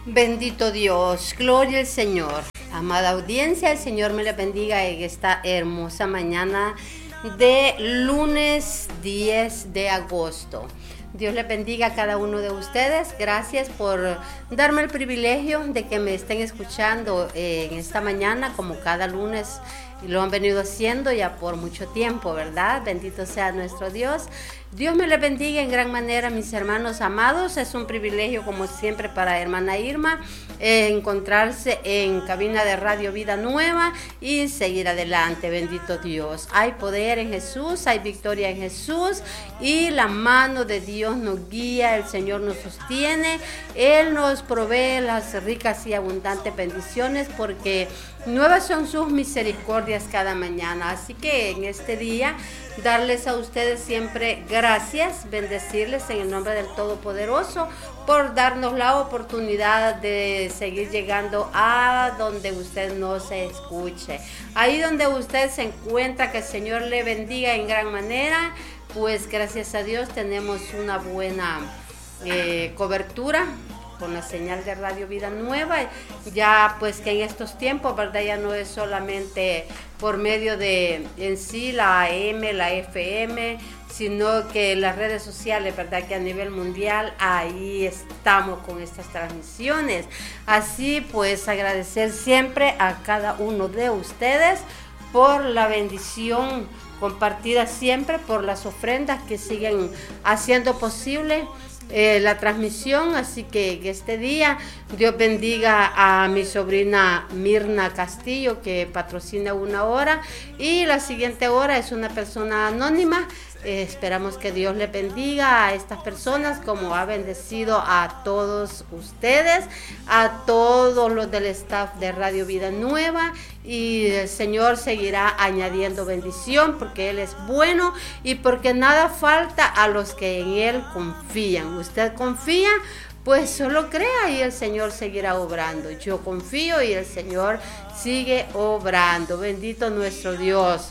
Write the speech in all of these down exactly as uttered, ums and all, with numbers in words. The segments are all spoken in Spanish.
Bendito Dios, gloria al Señor. Amada audiencia, el Señor me les bendiga en esta hermosa mañana de lunes diez de agosto. Dios les bendiga a cada uno de ustedes. Gracias por darme el privilegio de que me estén escuchando en esta mañana, como cada lunes lo han venido haciendo ya por mucho tiempo, ¿verdad? Bendito sea nuestro Dios. Dios me les bendiga en gran manera, mis hermanos amados. Es un privilegio, como siempre, para hermana Irma eh, encontrarse en cabina de Radio Vida Nueva y seguir adelante. Bendito Dios. Hay poder en Jesús, hay victoria en Jesús y la mano de Dios nos guía, el Señor nos sostiene. Él nos provee las ricas y abundantes bendiciones porque nuevas son sus misericordias cada mañana. Así que en este día, darles a ustedes siempre gracias, bendecirles en el nombre del Todopoderoso por darnos la oportunidad de seguir llegando a donde usted nos escuche. Ahí donde usted se encuentra, que el Señor le bendiga en gran manera, pues gracias a Dios tenemos una buena eh, cobertura con la señal de Radio Vida Nueva, ya pues que en estos tiempos, ¿verdad? Ya no es solamente por medio de en sí la A M, la F M, sino que las redes sociales, ¿verdad? Que a nivel mundial ahí estamos con estas transmisiones. Así pues agradecer siempre a cada uno de ustedes por la bendición compartida siempre, por las ofrendas que siguen haciendo posible Eh, la transmisión. Así que este día Dios bendiga a mi sobrina Mirna Castillo, que patrocina una hora, y la siguiente hora es una persona anónima. Eh, esperamos que Dios le bendiga a estas personas como ha bendecido a todos ustedes, a todos los del staff de Radio Vida Nueva, y el Señor seguirá añadiendo bendición porque Él es bueno y porque nada falta a los que en Él confían. Usted confía, pues solo crea y el Señor seguirá obrando. Yo confío y el Señor sigue obrando. Bendito nuestro Dios.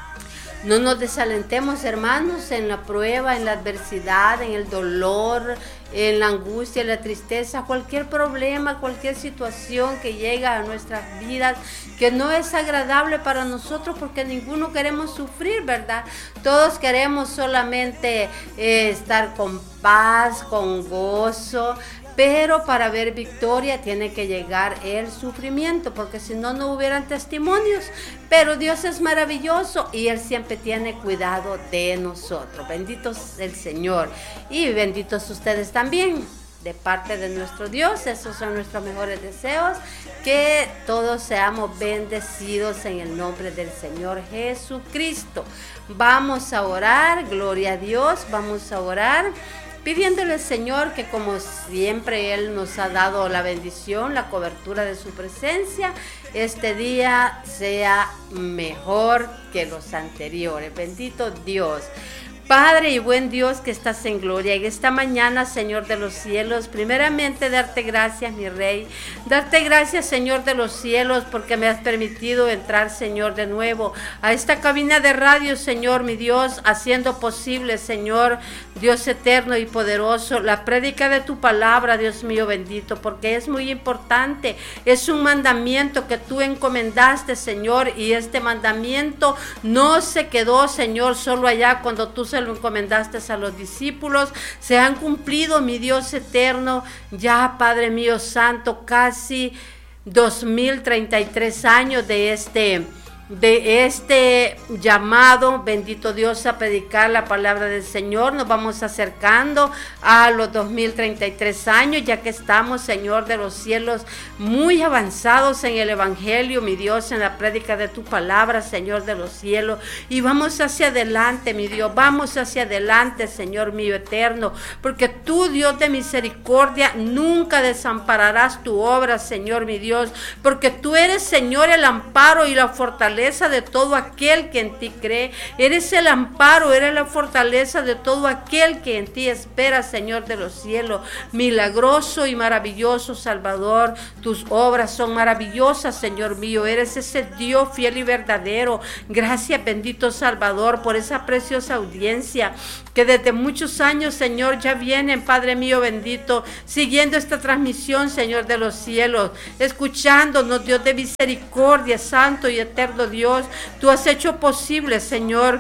No nos desalentemos, hermanos, en la prueba, en la adversidad, en el dolor, en la angustia, en la tristeza, cualquier problema, cualquier situación que llega a nuestras vidas, que no es agradable para nosotros, porque ninguno queremos sufrir, ¿verdad? Todos queremos solamente eh, estar con paz, con gozo. Pero para ver victoria tiene que llegar el sufrimiento, porque si no, no hubieran testimonios. Pero Dios es maravilloso y Él siempre tiene cuidado de nosotros. Bendito es el Señor y benditos ustedes también. De parte de nuestro Dios, esos son nuestros mejores deseos, que todos seamos bendecidos en el nombre del Señor Jesucristo. Vamos a orar, gloria a Dios, vamos a orar, pidiéndole al Señor que como siempre Él nos ha dado la bendición, la cobertura de su presencia, este día sea mejor que los anteriores. Bendito Dios. Padre y buen Dios que estás en gloria, en esta mañana, Señor de los cielos, primeramente darte gracias, mi Rey, darte gracias, Señor de los cielos, porque me has permitido entrar, Señor, de nuevo a esta cabina de radio, Señor, mi Dios, haciendo posible, Señor, Dios eterno y poderoso, la prédica de tu palabra, Dios mío bendito, porque es muy importante, es un mandamiento que tú encomendaste, Señor, y este mandamiento no se quedó, Señor, solo allá cuando tú se lo encomendaste a los discípulos, se han cumplido, mi Dios eterno, ya, Padre mío santo, casi dos mil treinta y tres años de este de este llamado, bendito Dios, a predicar la palabra del Señor. Nos vamos acercando a los dos mil treinta y tres años, ya que estamos, Señor de los cielos, muy avanzados en el Evangelio, mi Dios, en la prédica de tu palabra, Señor de los cielos, y vamos hacia adelante, mi Dios, vamos hacia adelante, Señor mío eterno, porque tú, Dios de misericordia, nunca desampararás tu obra, Señor mi Dios, porque tú eres, Señor, el amparo y la fortaleza fortaleza de todo aquel que en ti cree. Eres el amparo, eres la fortaleza de todo aquel que en ti espera, Señor de los cielos. Milagroso y maravilloso Salvador, tus obras son maravillosas, Señor mío. Eres ese Dios fiel y verdadero. Gracias, bendito Salvador, por esa preciosa audiencia que desde muchos años, Señor, ya vienen, Padre mío bendito, siguiendo esta transmisión, Señor de los cielos, escuchándonos, Dios de misericordia, santo y eterno Dios. Tú has hecho posible, Señor,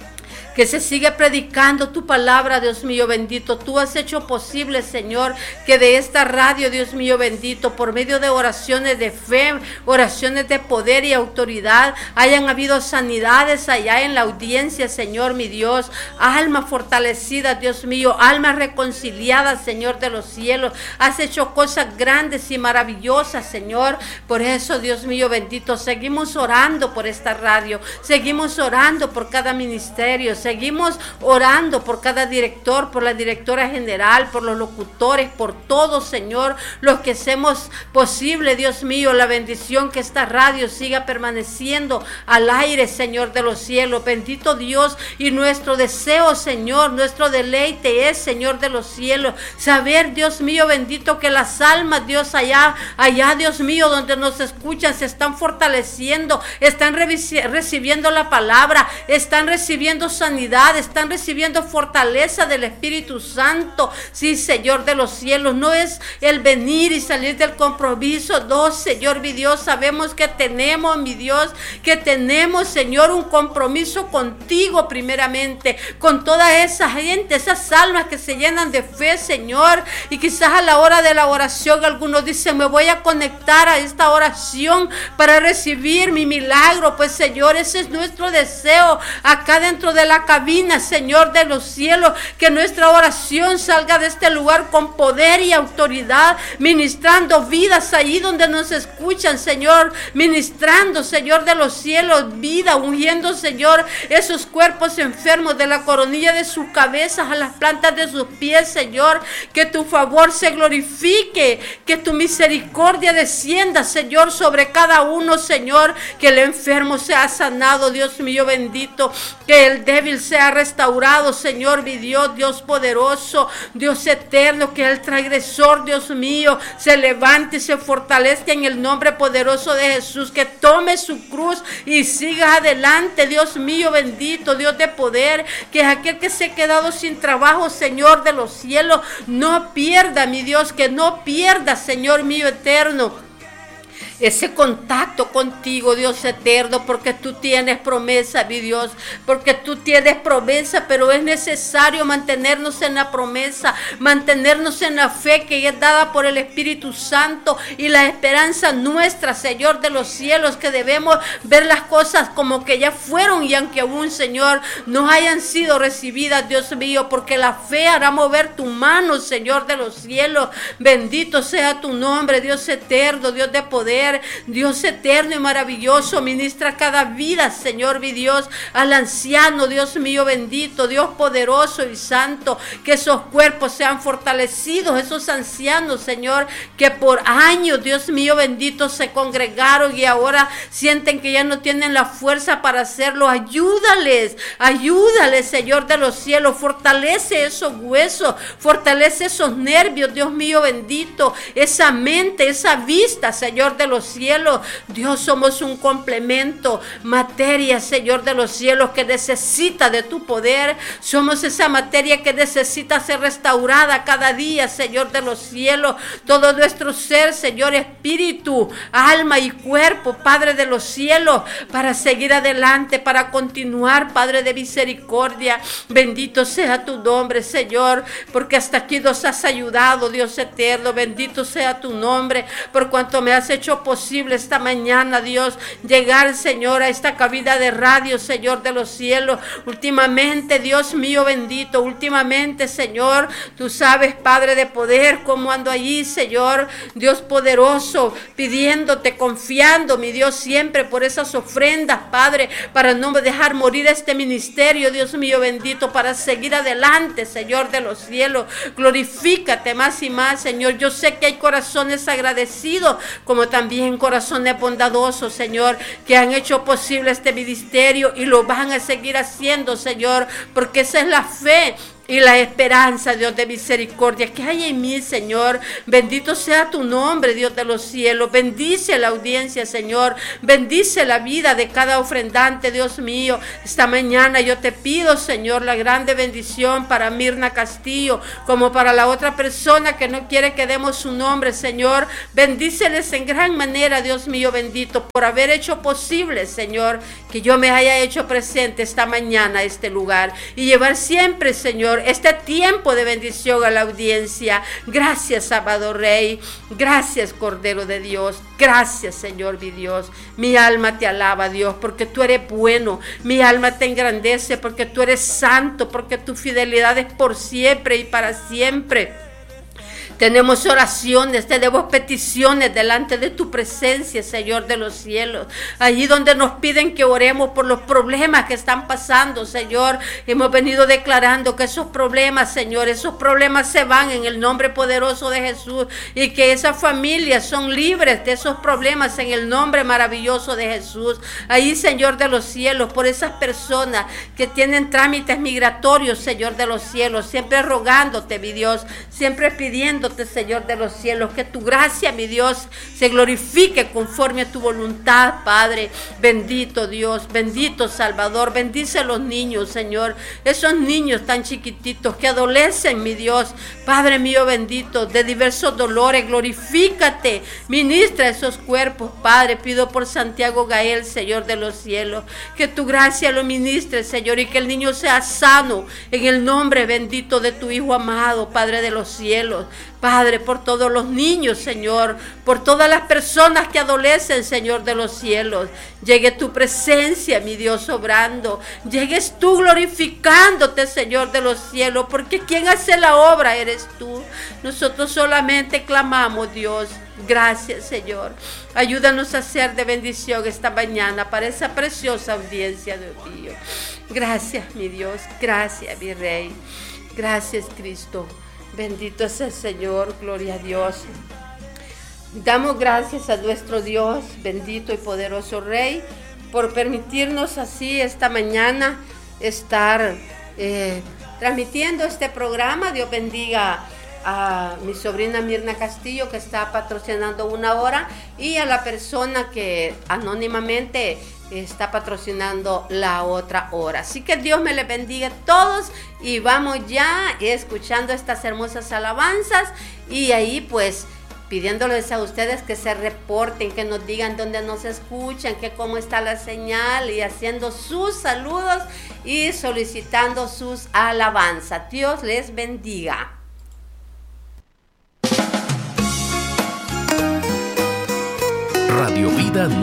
que se siga predicando tu palabra, Dios mío bendito. Tú has hecho posible, Señor, que de esta radio, Dios mío bendito, por medio de oraciones de fe, oraciones de poder y autoridad, hayan habido sanidades allá en la audiencia, Señor mi Dios. Alma fortalecida, Dios mío, alma reconciliada, Señor de los cielos. Has hecho cosas grandes y maravillosas, Señor. Por eso, Dios mío bendito, seguimos orando por esta radio, seguimos orando por cada ministerio, seguimos orando por cada director, por la directora general, por los locutores, por todos, Señor, los que hacemos posible, Dios mío, la bendición que esta radio siga permaneciendo al aire, Señor de los cielos. Bendito Dios, y nuestro deseo, Señor, nuestro deleite es, Señor de los cielos, saber, Dios mío bendito, que las almas, Dios, allá, allá, Dios mío, donde nos escuchan, se están fortaleciendo, están recibiendo la palabra, están recibiendo sanidad, están recibiendo fortaleza del Espíritu Santo. Sí, Señor de los cielos, no es el venir y salir del compromiso. No, Señor mi Dios, sabemos que tenemos, mi Dios, que tenemos, Señor, un compromiso contigo primeramente, con toda esa gente, esas almas que se llenan de fe, Señor, y quizás a la hora de la oración algunos dicen, me voy a conectar a esta oración para recibir mi milagro. Pues, Señor, ese es nuestro deseo acá dentro de la cabina, Señor de los cielos, que nuestra oración salga de este lugar con poder y autoridad, ministrando vidas ahí donde nos escuchan, Señor, ministrando, Señor de los cielos, vida, ungiendo, Señor, esos cuerpos enfermos de la coronilla de sus cabezas a las plantas de sus pies, Señor, que tu favor se glorifique, que tu misericordia descienda, Señor, sobre cada uno, Señor, que el enfermo sea sanado, Dios mío bendito, que el débil sea restaurado, Señor mi Dios, Dios poderoso, Dios eterno, que el transgresor, Dios mío, se levante y se fortalezca en el nombre poderoso de Jesús, que tome su cruz y siga adelante, Dios mío bendito, Dios de poder, que aquel que se ha quedado sin trabajo, Señor de los cielos, no pierda, mi Dios, que no pierda, Señor mío eterno, ese contacto contigo, Dios eterno, porque tú tienes promesa, mi Dios, porque tú tienes promesa, pero es necesario mantenernos en la promesa, mantenernos en la fe que es dada por el Espíritu Santo y la esperanza nuestra, Señor de los cielos, que debemos ver las cosas como que ya fueron y aunque aún, Señor, no hayan sido recibidas, Dios mío, porque la fe hará mover tu mano, Señor de los cielos. Bendito sea tu nombre, Dios eterno, Dios de poder, Dios eterno y maravilloso. Ministra cada vida, Señor mi Dios, al anciano, Dios mío bendito, Dios poderoso y santo, que esos cuerpos sean fortalecidos, esos ancianos, Señor, que por años, Dios mío bendito, se congregaron y ahora sienten que ya no tienen la fuerza para hacerlo. Ayúdales, ayúdales, Señor de los cielos, fortalece esos huesos, fortalece esos nervios, Dios mío bendito, esa mente, esa vista, Señor de los cielos. Dios, somos un complemento, materia, Señor de los cielos, que necesita de tu poder. Somos esa materia que necesita ser restaurada cada día, Señor de los cielos. Todo nuestro ser, Señor, espíritu, alma y cuerpo, Padre de los cielos, para seguir adelante, para continuar, Padre de misericordia. Bendito sea tu nombre, Señor, porque hasta aquí nos has ayudado, Dios eterno. Bendito sea tu nombre, por cuanto me has hecho posible esta mañana, Dios, llegar, Señor, a esta cabina de radio, Señor de los cielos. Últimamente, Dios mío bendito, últimamente, Señor, tú sabes, Padre de poder, cómo ando allí, Señor, Dios poderoso, pidiéndote, confiando, mi Dios, siempre por esas ofrendas, Padre, para no dejar morir este ministerio, Dios mío bendito, para seguir adelante, Señor de los cielos. Glorifícate más y más, Señor. Yo sé que hay corazones agradecidos, como también también corazones bondadosos, Señor, que han hecho posible este ministerio y lo van a seguir haciendo, Señor, porque esa es la fe y la esperanza, Dios de misericordia, que hay en mí, Señor. Bendito sea tu nombre, Dios de los cielos. Bendice la audiencia, Señor. Bendice la vida de cada ofrendante, Dios mío. Esta mañana yo te pido, Señor, la grande bendición para Mirna Castillo, como para la otra persona que no quiere que demos su nombre, Señor. Bendíceles en gran manera, Dios mío bendito, por haber hecho posible, Señor, que yo me haya hecho presente esta mañana a este lugar y llevar siempre, Señor, este tiempo de bendición a la audiencia. Gracias, Salvador Rey. Gracias, Cordero de Dios. Gracias, Señor, mi Dios. Mi alma te alaba, Dios, porque tú eres bueno. Mi alma te engrandece porque tú eres santo, porque tu fidelidad es por siempre y para siempre. Tenemos oraciones, tenemos peticiones delante de tu presencia, Señor de los cielos. Allí donde nos piden que oremos por los problemas que están pasando, Señor. Hemos venido declarando que esos problemas, Señor, esos problemas se van en el nombre poderoso de Jesús. Y que esas familias son libres de esos problemas en el nombre maravilloso de Jesús. Allí, Señor de los cielos, por esas personas que tienen trámites migratorios, Señor de los cielos. Siempre rogándote, mi Dios, siempre pidiéndote, Señor de los cielos, que tu gracia, mi Dios, se glorifique conforme a tu voluntad, Padre. Bendito Dios, bendito Salvador. Bendice a los niños, Señor, esos niños tan chiquititos que adolecen, mi Dios, Padre mío bendito, de diversos dolores. Glorifícate, ministra esos cuerpos, Padre. Pido por Santiago Gael, Señor de los cielos, que tu gracia lo ministre, Señor, y que el niño sea sano en el nombre bendito de tu Hijo amado, Padre de los cielos. Padre, por todos los niños, Señor, por todas las personas que adolecen, Señor de los cielos. Llegue tu presencia, mi Dios, obrando. Llegues tú glorificándote, Señor de los cielos, porque quien hace la obra eres tú. Nosotros solamente clamamos, Dios. Gracias, Señor. Ayúdanos a ser de bendición esta mañana para esa preciosa audiencia, Dios mío. Gracias, mi Dios. Gracias, mi Rey. Gracias, Cristo. Bendito es el Señor, gloria a Dios. Damos gracias a nuestro Dios, bendito y poderoso Rey, por permitirnos así esta mañana estar eh, transmitiendo este programa. Dios bendiga a mi sobrina Mirna Castillo, que está patrocinando una hora, y a la persona que anónimamente está patrocinando la otra hora. Así que Dios me les bendiga a todos y vamos ya escuchando estas hermosas alabanzas y ahí pues pidiéndoles a ustedes que se reporten, que nos digan dónde nos escuchan, que cómo está la señal y haciendo sus saludos y solicitando sus alabanzas. Dios les bendiga. Radio Vida